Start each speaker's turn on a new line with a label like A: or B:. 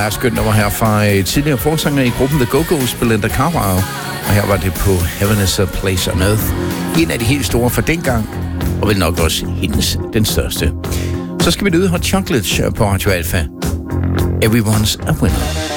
A: er skønt nummer her fra tidligere forsanger i gruppen The Go-Go's, Belinda Carlisle. Og her var det på Heaven is a Place on Earth. En af de helt store for dengang, og vel nok også den største. Så skal vi nyde Hot Chocolates på Radio Alpha. Everyone's a winner.